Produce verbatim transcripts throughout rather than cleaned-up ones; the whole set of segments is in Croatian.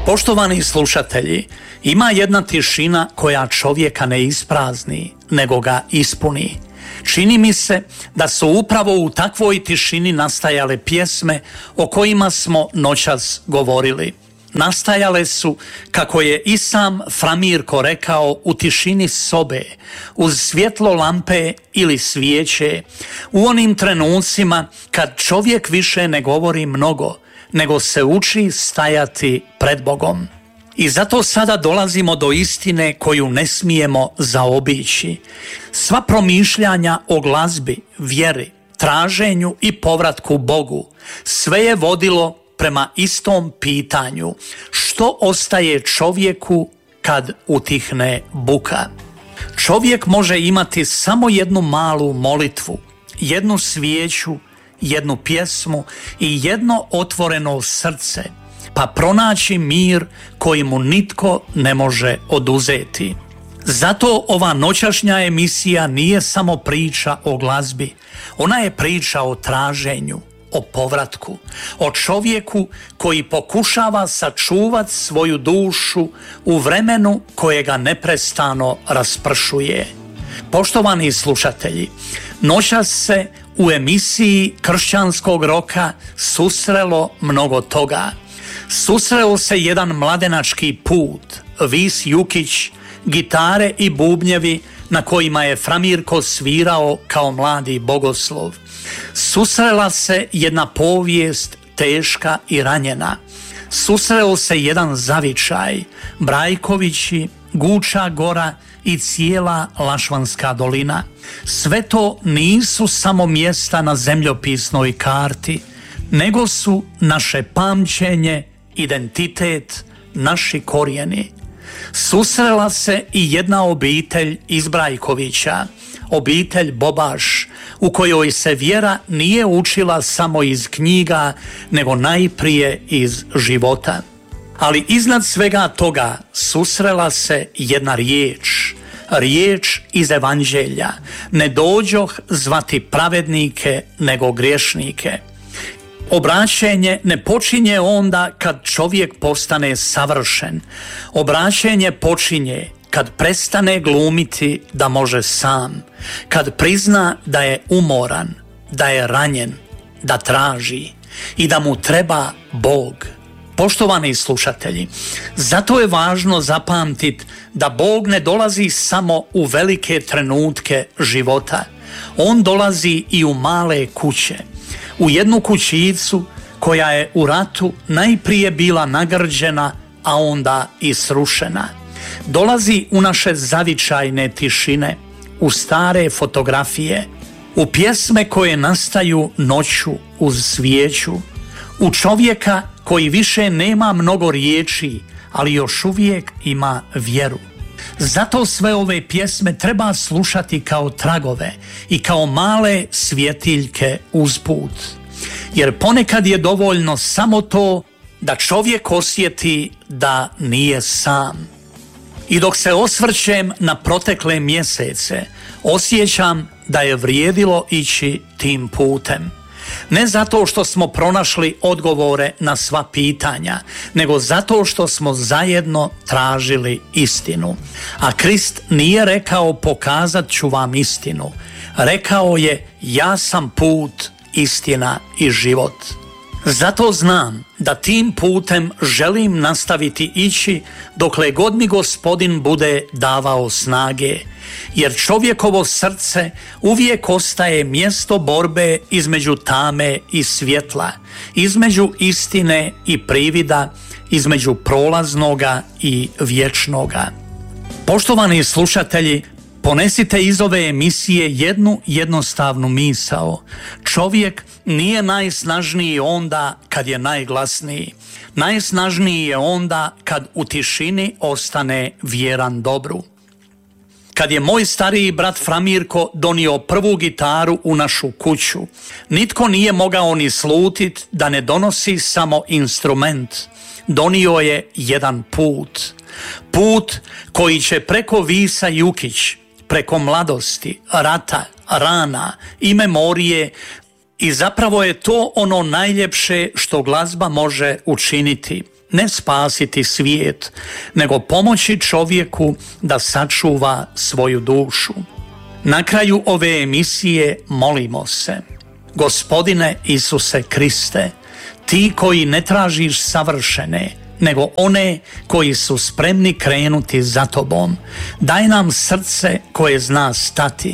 Poštovani slušatelji, ima jedna tišina koja čovjeka ne isprazni, nego ga ispuni. Čini mi se da su upravo u takvoj tišini nastajale pjesme o kojima smo noćas govorili. Nastajale su, kako je i sam Fra Mirko rekao, u tišini sobe, uz svjetlo lampe ili svijeće, u onim trenucima kad čovjek više ne govori mnogo, nego se uči stajati pred Bogom. I zato sada dolazimo do istine koju ne smijemo zaobići. Sva promišljanja o glazbi, vjeri, traženju i povratku Bogu, sve je vodilo prema istom pitanju: što ostaje čovjeku kad utihne buka? Čovjek može imati samo jednu malu molitvu, jednu svijeću, jednu pjesmu i jedno otvoreno srce, pa pronaći mir koji mu nitko ne može oduzeti. Zato ova noćašnja emisija nije samo priča o glazbi, ona je priča o traženju, o povratku, o čovjeku koji pokušava sačuvati svoju dušu u vremenu koje ga neprestano raspršuje. Poštovani slušatelji, noćas se u emisiji Kršćanskog roka susrelo mnogo toga. Susreo se jedan mladenački put, vis Jukić, gitare i bubnjevi na kojima je Fra Mirko svirao kao mladi bogoslov. Susrela se jedna povijest teška i ranjena. Susreo se jedan zavičaj, Brajkovići, Guča gora i cijela Lašvanska dolina. Sve to nisu samo mjesta na zemljopisnoj karti, nego su naše pamćenje, identitet, naši korijeni. Susrela se i jedna obitelj iz Brajkovića, obitelj Bobaš, u kojoj se vjera nije učila samo iz knjiga, nego najprije iz života. Ali iznad svega toga susrela se jedna riječ, riječ iz Evanđelja: ne dođoh zvati pravednike, nego griješnike. Obraćenje ne počinje onda kad čovjek postane savršen. Obraćenje počinje kad prestane glumiti da može sam, kad prizna da je umoran, da je ranjen, da traži i da mu treba Bog. Poštovani slušatelji, zato je važno zapamtiti da Bog ne dolazi samo u velike trenutke života. On dolazi i u male kuće, u jednu kućicu koja je u ratu najprije bila nagrđena, a onda i srušena. Dolazi u naše zavičajne tišine, u stare fotografije, u pjesme koje nastaju noću uz svijeću, u čovjeka koji više nema mnogo riječi, ali još uvijek ima vjeru. Zato sve ove pjesme treba slušati kao tragove i kao male svjetiljke usput. Jer ponekad je dovoljno samo to da čovjek osjeti da nije sam. I dok se osvrćem na protekle mjesece, osjećam da je vrijedilo ići tim putem. Ne zato što smo pronašli odgovore na sva pitanja, nego zato što smo zajedno tražili istinu. A Krist nije rekao pokazat ću vam istinu. Rekao je ja sam put, istina i život. Zato znam da tim putem želim nastaviti ići dokle god mi Gospodin bude davao snage, jer čovjekovo srce uvijek ostaje mjesto borbe između tame i svjetla, između istine i privida, između prolaznoga i vječnoga. Poštovani slušatelji, ponesite iz ove emisije jednu jednostavnu misao. Čovjek nije najsnažniji onda kad je najglasniji. Najsnažniji je onda kad u tišini ostane vjeran dobru. Kad je moj stariji brat Fra Mirko donio prvu gitaru u našu kuću, nitko nije mogao ni slutit da ne donosi samo instrument. Donio je jedan put. Put koji će preko Visa Jukić, preko mladosti, rata, rana i memorije I zapravo je to ono najljepše što glazba može učiniti. Ne spasiti svijet, nego pomoći čovjeku da sačuva svoju dušu. Na kraju ove emisije molimo se: Gospodine Isuse Kriste, ti koji ne tražiš savršene, nego one koji su spremni krenuti za tobom, daj nam srce koje zna stati,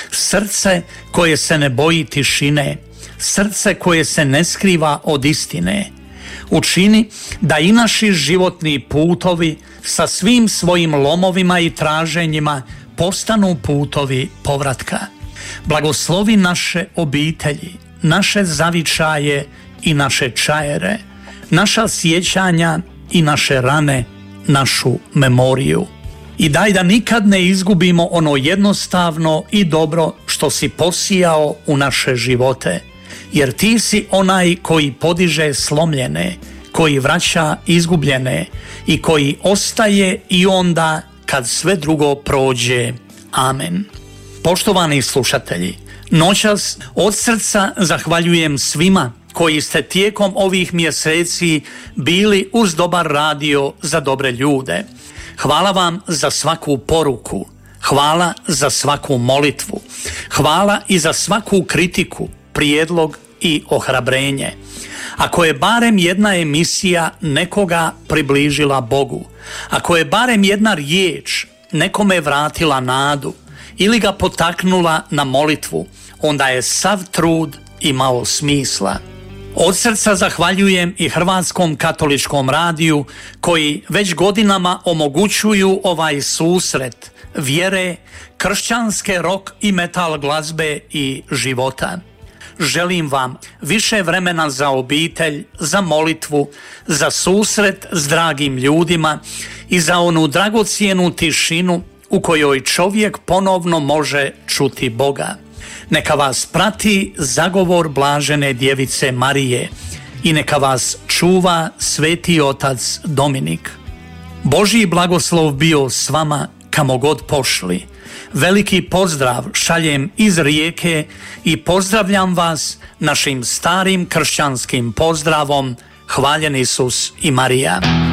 srce koje se ne boji tišine, srce koje se ne skriva od istine. Učini da i naši životni putovi sa svim svojim lomovima i traženjima postanu putovi povratka. Blagoslovi naše obitelji, naše zavičaje i naše čajere, naša sjećanja i naše rane, našu memoriju. I daj da nikad ne izgubimo ono jednostavno i dobro što si posijao u naše živote, jer ti si onaj koji podiže slomljene, koji vraća izgubljene i koji ostaje i onda kad sve drugo prođe. Amen. Poštovani slušatelji, noćas od srca zahvaljujem svima koji ste tijekom ovih mjeseci bili uz dobar radio za dobre ljude. Hvala vam za svaku poruku, hvala za svaku molitvu, hvala i za svaku kritiku, prijedlog i ohrabrenje. Ako je barem jedna emisija nekoga približila Bogu, ako je barem jedna riječ nekome vratila nadu ili ga potaknula na molitvu, onda je sav trud imao smisla. Od srca zahvaljujem i Hrvatskom katoličkom radiju koji već godinama omogućuju ovaj susret vjere, kršćanske rock i metal glazbe i života. Želim vam više vremena za obitelj, za molitvu, za susret s dragim ljudima i za onu dragocjenu tišinu u kojoj čovjek ponovno može čuti Boga. Neka vas prati zagovor blažene djevice Marije i neka vas čuva sveti otac Dominik. Božji blagoslov bio s vama kamo god pošli. Veliki pozdrav šaljem iz Rijeke i pozdravljam vas našim starim kršćanskim pozdravom: Hvaljen Isus i Marija.